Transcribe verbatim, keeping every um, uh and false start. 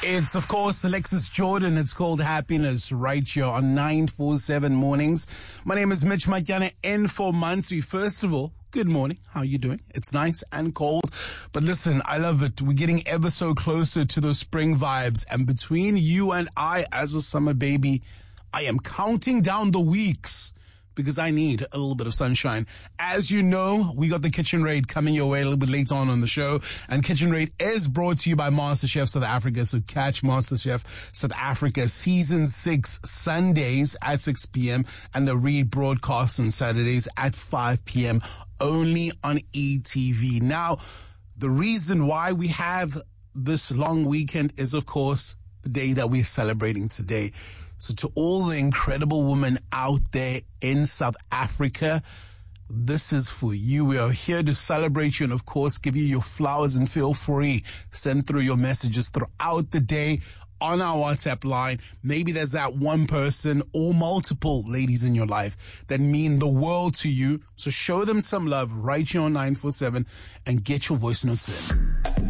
It's, of course, Alexis Jordan. It's called Happiness right here on nine forty-seven Mornings. My name is Mitch Matyana in for Mansui. First of all, good morning. How are you doing? It's nice and cold. But listen, I love it. We're getting ever so closer to those spring vibes. And between you and I as a summer baby, I am counting down the weeks because I need a little bit of sunshine. As you know, we got the Kitchen Raid coming your way a little bit later on on the show. And Kitchen Raid is brought to you by MasterChef South Africa. So catch MasterChef South Africa Season six Sundays at six p.m. and the rebroadcast on Saturdays at five p.m. only on E T V. Now, the reason why we have this long weekend is, of course, the day that we're celebrating today. So to all the incredible women out there in South Africa, this is for you. We are here to celebrate you and, of course, give you your flowers, and feel free. Send through your messages throughout the day on our WhatsApp line. Maybe there's that one person or multiple ladies in your life that mean the world to you. So show them some love right here on nine forty-seven and get your voice notes in.